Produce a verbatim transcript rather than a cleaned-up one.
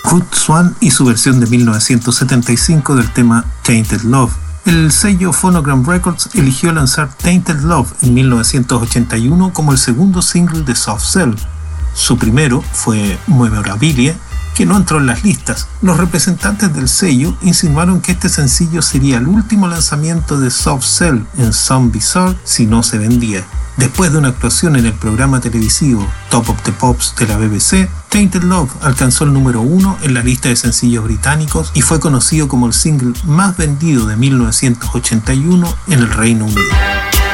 Ruth Swan y su versión de mil novecientos setenta y cinco del tema Tainted Love. El sello Phonogram Records eligió lanzar Tainted Love en mil novecientos ochenta y uno como el segundo single de Soft Cell. Su primero fue Memorabilia, que no entró en las listas. Los representantes del sello insinuaron que este sencillo sería el último lanzamiento de Soft Cell en Some Bizarre si no se vendía. Después de una actuación en el programa televisivo Top of the Pops de la B B C, Tainted Love alcanzó el número uno en la lista de sencillos británicos y fue conocido como el single más vendido de mil novecientos ochenta y uno en el Reino Unido.